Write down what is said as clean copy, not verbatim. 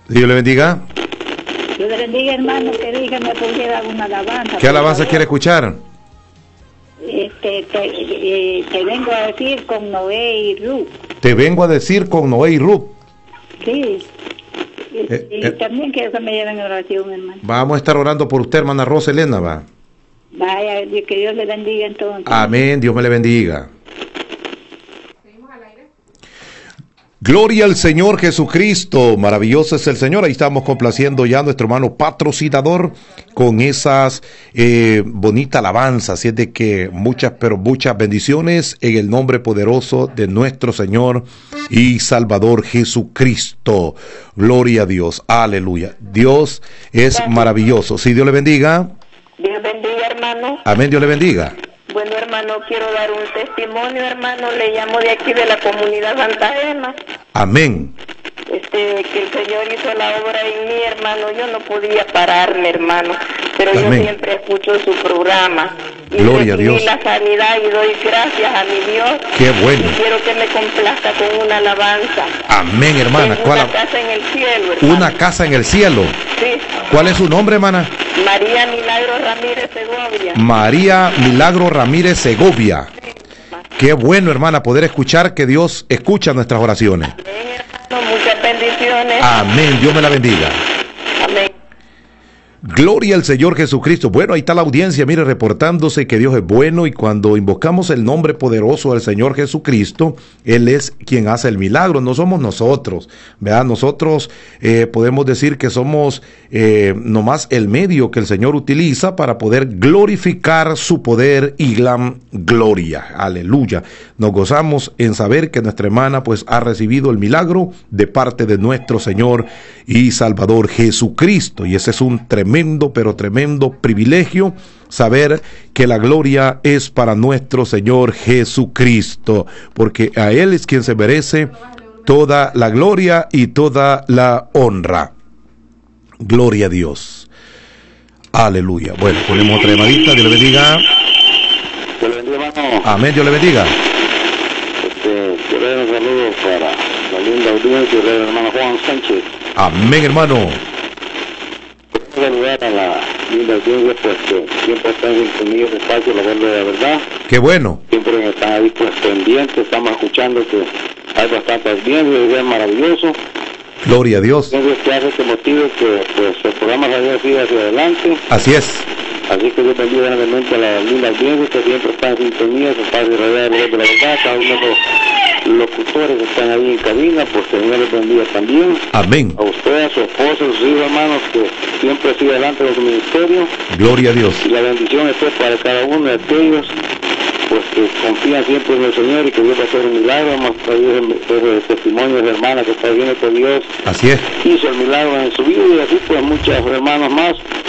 Dios le bendiga. Dios le bendiga, hermano. Quería que me pusiera una alabanza. ¿Qué alabanza quiere escuchar? Te vengo a decir con Noé y Ruth. Te vengo a decir con Noé y Ruth. Sí. Y también quiero que me lleven en oración, hermano. Vamos a estar orando por usted, hermana Rosa Elena, va. Vaya, que Dios le bendiga entonces. Amén, Dios me le bendiga. Gloria al Señor Jesucristo, maravilloso es el Señor. Ahí estamos complaciendo ya a nuestro hermano patrocinador con esas bonitas alabanzas. Así es de que muchas, pero muchas bendiciones en el nombre poderoso de nuestro Señor y Salvador Jesucristo. Gloria a Dios, aleluya. Dios es maravilloso. Sí, Dios le bendiga. Dios bendiga, hermano. Amén, Dios le bendiga. Bueno, hermano, quiero dar un testimonio, hermano. Le llamo de aquí de la comunidad Santa Gema. Amén. Que el Señor hizo la obra en mí, hermano. Yo no podía pararme, hermano, pero Amén. yo siempre escucho su programa. Y Gloria a recibí Dios. la sanidad y doy gracias a mi Dios. Qué bueno. Y quiero que me complazca con una alabanza. Amén, hermana. Tengo ¿Cuál? una casa en el cielo, hermano. Una casa en el cielo. Sí. ¿Cuál es su nombre, hermana? María Milagro Ramírez Segovia. María Milagro Ramírez Segovia. Qué bueno, hermana, poder escuchar que Dios escucha nuestras oraciones. Amén, hermano. Muchas bendiciones. Amén. Dios me la bendiga. Amén. Gloria al Señor Jesucristo. Bueno, ahí está la audiencia, mire, reportándose que Dios es bueno, y cuando invocamos el nombre poderoso del Señor Jesucristo, Él es quien hace el milagro, no somos nosotros, ¿verdad? Nosotros podemos decir que somos nomás el medio que el Señor utiliza para poder glorificar su poder y gran gloria. Aleluya. Nos gozamos en saber que nuestra hermana pues ha recibido el milagro de parte de nuestro Señor y Salvador Jesucristo, y ese es un tremendo, pero tremendo privilegio, saber que la gloria es para nuestro Señor Jesucristo, porque a Él es quien se merece toda la gloria y toda la honra. Gloria a Dios. Aleluya. Bueno, ponemos otra llamadita. Dios le bendiga. Dios le bendiga, hermano. Amén, Dios le bendiga. Quiero dar un saludo para la linda audiencia del hermano Juan Sánchez. Amén, hermano. Quiero saludar a la linda audiencia, pues que siempre están en sintonía ese espacio, la voz de la verdad. Qué bueno. Siempre están ahí pues pendientes, estamos escuchando que hay bastantes audiencias, es maravilloso. Gloria a Dios. Entonces que hace este motivo que pues el programa siga hacia adelante. Así es. Así que yo bendigo grandemente a la linda audiencia que siempre está en sintonía, se está rodeada de la verdad, cada uno de los locutores que están ahí en cabina, pues que Dios les bendiga también. Amén. A usted, a su esposa, a sus hijos, hermanos, que siempre sigue adelante con su ministerio. Gloria a Dios. Y la bendición esté para cada uno de aquellos pues que confían siempre en el Señor y que Dios va a hacer un milagro. Hemos traído el testimonio de la hermana que está viendo que Dios Así es. hizo el milagro en su vida, y así pues muchos hermanos más